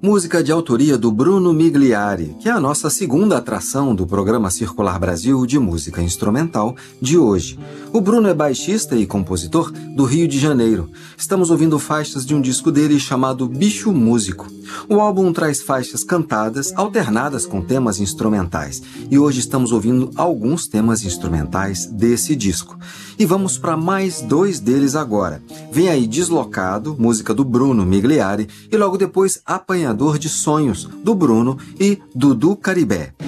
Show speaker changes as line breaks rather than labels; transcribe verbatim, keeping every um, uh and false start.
Música de autoria do Bruno Migliari, que é a nossa segunda atração do programa Circular Brasil de música instrumental de hoje. O Bruno é baixista e compositor do Rio de Janeiro. Estamos ouvindo faixas de um disco dele chamado Bicho Músico. O álbum traz faixas cantadas, alternadas com temas instrumentais. E hoje estamos ouvindo alguns temas instrumentais desse disco. E vamos para mais dois deles agora. Vem aí Deslocado, música do Bruno Migliari, e logo depois Apanhador de Sonhos, do Bruno e Dudu Caribé.